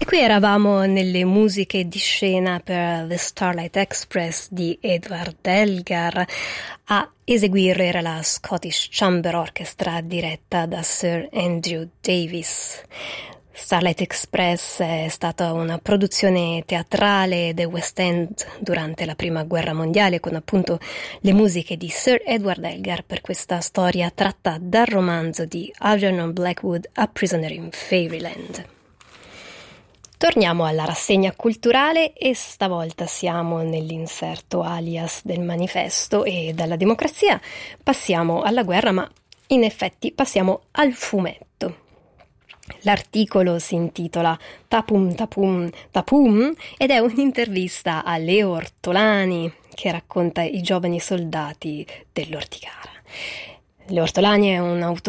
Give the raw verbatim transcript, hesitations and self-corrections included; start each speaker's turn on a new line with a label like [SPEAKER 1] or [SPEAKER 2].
[SPEAKER 1] Qui eravamo nelle musiche di scena per The Starlight Express di Edward Elgar. A eseguire era la Scottish Chamber Orchestra diretta da Sir Andrew Davis. Starlight Express è stata una produzione teatrale del West End durante la Prima Guerra Mondiale, con appunto le musiche di Sir Edward Elgar per questa storia tratta dal romanzo di Algernon Blackwood, A Prisoner in Fairyland. Torniamo alla rassegna culturale e stavolta siamo nell'inserto alias del manifesto e dalla democrazia passiamo alla guerra, ma in effetti passiamo al fumetto. L'articolo si intitola Tapum Tapum Tapum ed è un'intervista a Leo Ortolani che racconta i giovani soldati dell'Orticara. Leo Ortolani è un autore